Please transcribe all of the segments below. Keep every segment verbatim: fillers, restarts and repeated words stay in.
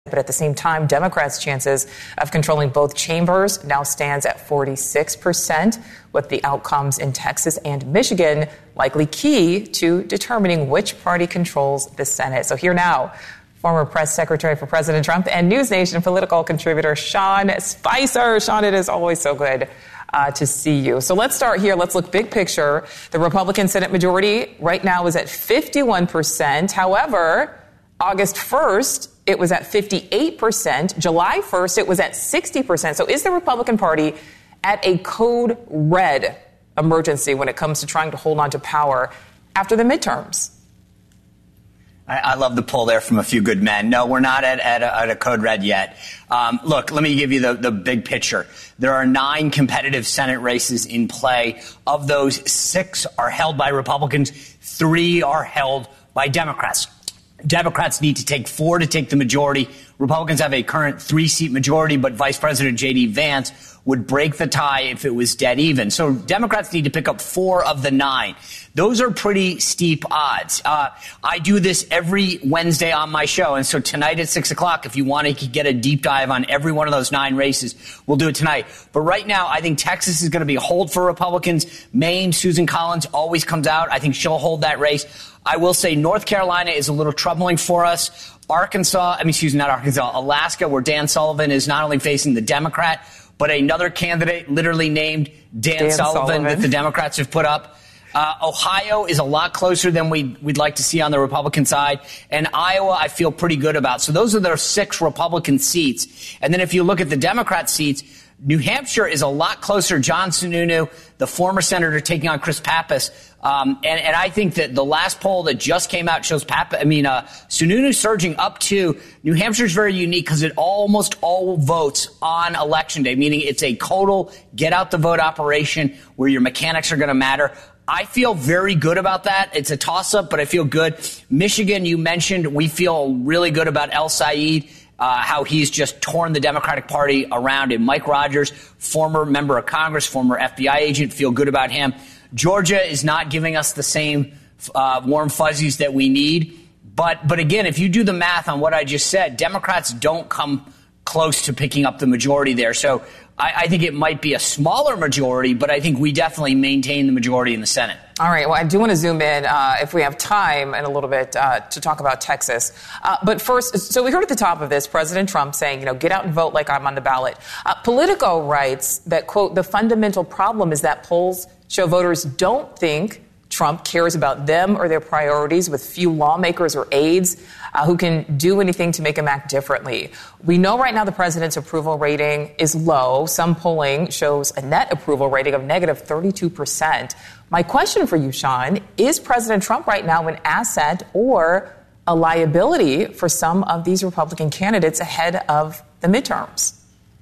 But at the same time, Democrats' chances of controlling both chambers now stands at forty-six percent, with the outcomes in Texas and Michigan likely key to determining which party controls the Senate. So here now, former press secretary for President Trump and News Nation political contributor Sean Spicer. Sean, it is always so good uh, to see you. So let's start here. Let's look big picture. The Republican Senate majority right now is at fifty-one percent. However, August first, it was at fifty-eight percent. July first, it was at sixty percent. So is the Republican Party at a code red emergency when it comes to trying to hold on to power after the midterms? I, I love the pull there from a few good men. No, we're not at, at, a, at a code red yet. Um, look, let me give you the, the big picture. There are nine competitive Senate races in play. Of those, six are held by Republicans. Three are held by Democrats. Democrats need to take four to take the majority. Republicans have a current three-seat majority, but Vice President J D. Vance would break the tie if it was dead even. So Democrats need to pick up four of the nine. Those are pretty steep odds. Uh, I do this every Wednesday on my show, and so tonight at six o'clock, if you want to get a deep dive on every one of those nine races, we'll do it tonight. But right now, I think Texas is going to be a hold for Republicans. Maine, Susan Collins always comes out. I think she'll hold that race. I will say North Carolina is a little troubling for us. Arkansas, I mean, excuse me, not Arkansas, Alaska, where Dan Sullivan is not only facing the Democrat, but another candidate literally named Dan, Dan Sullivan, Sullivan that the Democrats have put up. Uh, Ohio is a lot closer than we'd, we'd like to see on the Republican side. And Iowa, I feel pretty good about. So those are their six Republican seats. And then if you look at the Democrat seats, New Hampshire is a lot closer. John Sununu, the former senator, taking on Chris Pappas. Um, and, and I think that the last poll that just came out shows Pappas, I mean, uh, Sununu surging up to New Hampshire is very unique because it almost all votes on election day, meaning it's a total get out the vote operation where your mechanics are going to matter. I feel very good about that. It's a toss-up, but I feel good. Michigan, you mentioned, we feel really good about El Said. Uh, how he's just torn the Democratic Party around. And Mike Rogers, former member of Congress, former F B I agent, feel good about him. Georgia is not giving us the same uh, warm fuzzies that we need. But, but again, if you do the math on what I just said, Democrats don't come close to picking up the majority there. So I, I think it might be a smaller majority, but I think we definitely maintain the majority in the Senate. All right. Well, I do want to zoom in, uh, if we have time, in a little bit uh, to talk about Texas. Uh, but first, so we heard at the top of this President Trump saying, you know, get out and vote like I'm on the ballot. Uh, Politico writes that, quote, the fundamental problem is that polls show voters don't think Trump cares about them or their priorities, with few lawmakers or aides uh, who can do anything to make him act differently. We know right now the president's approval rating is low. Some polling shows a net approval rating of negative thirty-two percent. My question for you, Sean, is President Trump right now an asset or a liability for some of these Republican candidates ahead of the midterms?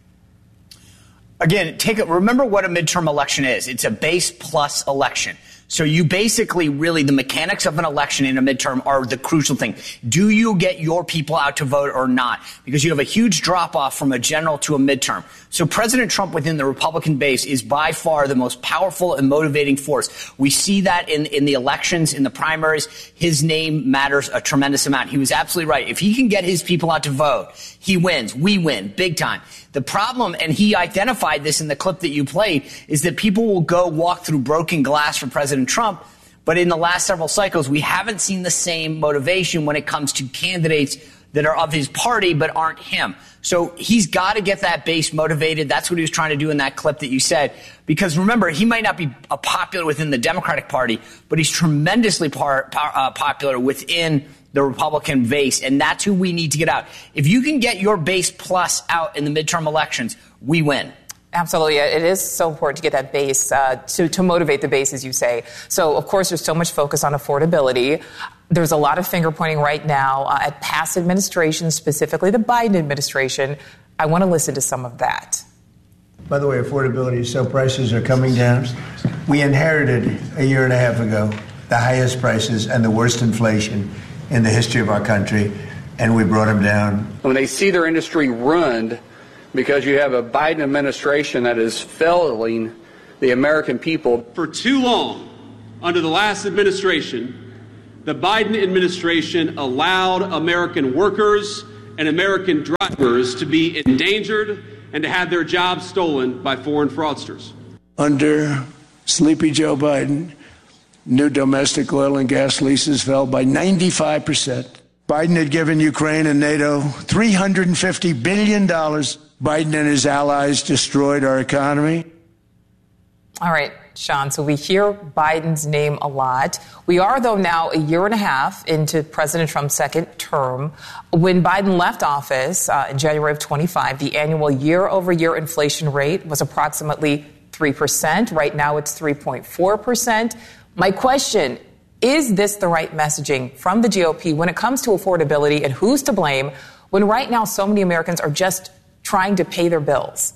Again, take a, remember what a midterm election is. It's a base plus election. So you basically really, the mechanics of an election in a midterm are the crucial thing. Do you get your people out to vote or not? Because you have a huge drop off from a general to a midterm. So President Trump within the Republican base is by far the most powerful and motivating force. We see that in, in the elections, in the primaries. His name matters a tremendous amount. He was absolutely right. If he can get his people out to vote, he wins. We win big time. The problem, and he identified this in the clip that you played, is that people will go walk through broken glass for President Trump. But in the last several cycles, we haven't seen the same motivation when it comes to candidates that are of his party but aren't him. So he's got to get that base motivated. That's what he was trying to do in that clip that you said. Because remember, he might not be a popular within the Democratic Party, but he's tremendously par, par, uh, popular within the Republican base, and that's who we need to get out. If you can get your base plus out in the midterm elections, we win. Absolutely. It is so important to get that base, uh, to, to motivate the base, as you say. So, of course, there's so much focus on affordability. There's a lot of finger pointing right now uh, at past administrations, specifically the Biden administration. I want to listen to some of that. By the way, affordability, so prices are coming down. We inherited a year and a half ago the highest prices and the worst inflation in the history of our country, and we brought them down. When they see their industry ruined because you have a Biden administration that is failing the American people. For too long, under the last administration, the Biden administration allowed American workers and American drivers to be endangered and to have their jobs stolen by foreign fraudsters. Under Sleepy Joe Biden, new domestic oil and gas leases fell by ninety-five percent. Biden had given Ukraine and NATO three hundred fifty billion dollars. Biden and his allies destroyed our economy. All right, Sean, so we hear Biden's name a lot. We are, though, now a year and a half into President Trump's second term. When Biden left office uh, in January of twenty-five, the annual year-over-year inflation rate was approximately three percent. Right now, it's three point four percent. My question, is this the right messaging from the G O P when it comes to affordability, and who's to blame when right now so many Americans are just trying to pay their bills?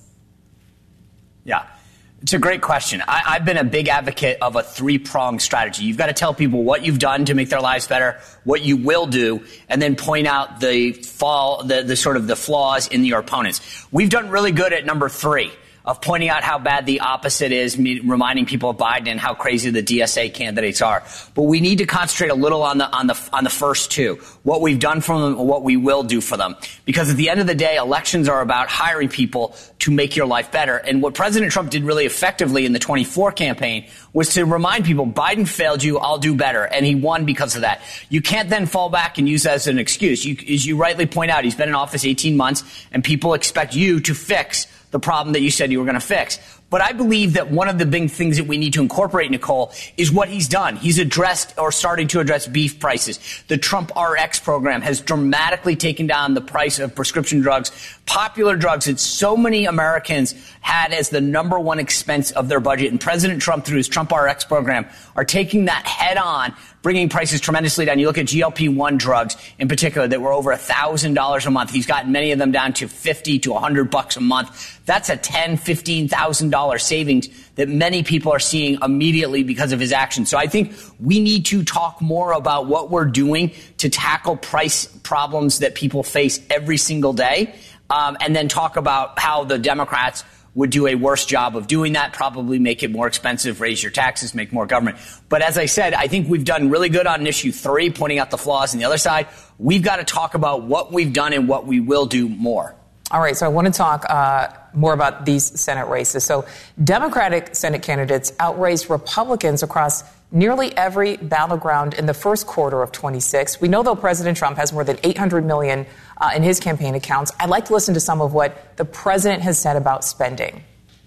Yeah. It's a great question. I, I've been a big advocate of a three-pronged strategy. You've got to tell people what you've done to make their lives better, what you will do, and then point out the fall, the, the sort of the flaws in your opponents. We've done really good at number three, of pointing out how bad the opposite is, me, reminding people of Biden and how crazy the D S A candidates are. But we need to concentrate a little on the on the on the first two, what we've done for them and what we will do for them. Because at the end of the day, elections are about hiring people to make your life better. And what President Trump did really effectively in the twenty-four campaign was to remind people, Biden failed you, I'll do better. And he won because of that. You can't then fall back and use that as an excuse. You, as you rightly point out, he's been in office eighteen months, and people expect you to fix the problem that you said you were going to fix. But I believe that one of the big things that we need to incorporate, Nicole, is what he's done. He's addressed or starting to address beef prices. The Trump R X program has dramatically taken down the price of prescription drugs, popular drugs that so many Americans had as the number one expense of their budget. And President Trump, through his Trump R X program, are taking that head on, bringing prices tremendously down. You look at G L P one drugs in particular that were over one thousand dollars a month. He's gotten many of them down to fifty to one hundred bucks a month. That's a ten thousand dollars, fifteen thousand dollars savings that many people are seeing immediately because of his actions. So I think we need to talk more about what we're doing to tackle price problems that people face every single day, um, and then talk about how the Democrats would do a worse job of doing that, probably make it more expensive, raise your taxes, make more government. But as I said, I think we've done really good on issue three, pointing out the flaws on the other side. We've got to talk about what we've done and what we will do more. All right, so I want to talk uh, more about these Senate races. So Democratic Senate candidates outraised Republicans across nearly every battleground in the first quarter of twenty-six. We know, though, President Trump has more than eight hundred million dollars uh, in his campaign accounts. I'd like to listen to some of what the president has said about spending.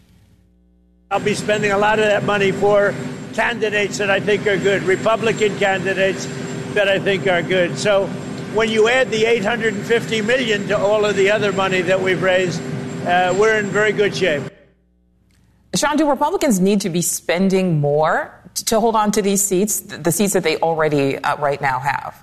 I'll be spending a lot of that money for candidates that I think are good, Republican candidates that I think are good. So when you add the eight hundred fifty million dollars to all of the other money that we've raised, uh, we're in very good shape. Sean, do Republicans need to be spending more to hold on to these seats, the seats that they already uh, right now have?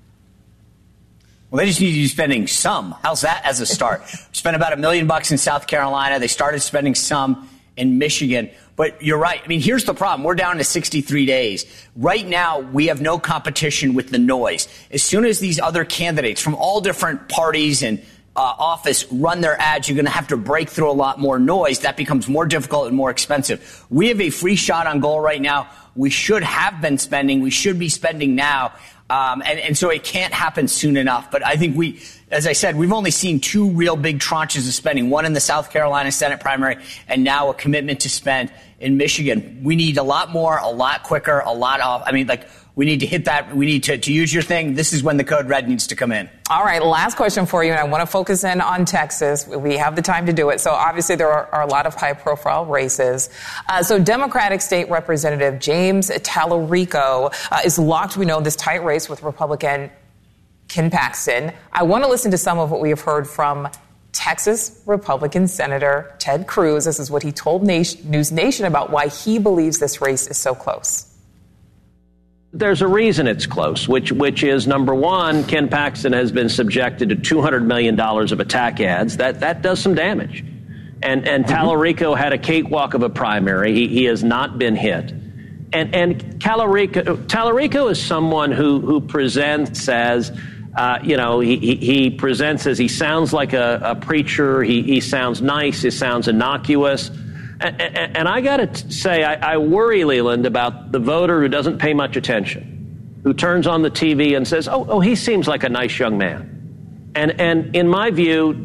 Well, they just need to be spending some. How's that as a start? Spent about a million bucks in South Carolina. They started spending some in Michigan. But you're right. I mean, here's the problem. We're down to sixty-three days. Right now, we have no competition with the noise. As soon as these other candidates from all different parties and uh, office run their ads, you're going to have to break through a lot more noise. That becomes more difficult and more expensive. We have a free shot on goal right now. We should have been spending. We should be spending now. Um, and, and so it can't happen soon enough. But I think we, as I said, we've only seen two real big tranches of spending, one in the South Carolina Senate primary and now a commitment to spend in Michigan. We need a lot more, a lot quicker, a lot of, I mean, like, we need to hit that. We need to, to use your thing. This is when the code red needs to come in. All right. Last question for you. And I want to focus in on Texas. We have the time to do it. So obviously there are, are a lot of high profile races. Uh, so Democratic State Representative James Tallarico uh, is locked, we know, in this tight race with Republican Ken Paxton. I want to listen to some of what we have heard from Texas Republican Senator Ted Cruz. This is what he told Nation, News Nation about why he believes this race is so close. There's a reason it's close, which which is, number one, Ken Paxton has been subjected to two hundred million dollars of attack ads. That that does some damage. And and mm-hmm. Tallarico had a cakewalk of a primary. He, he has not been hit. And and Tallarico, Tallarico is someone who, who presents as, uh, you know, he, he, he presents as he sounds like a, a preacher. He, he sounds nice. He sounds innocuous. And, and, and I got to say, I, I worry, Leland, about the voter who doesn't pay much attention, who turns on the T V and says, oh, oh, he seems like a nice young man. And, and in my view,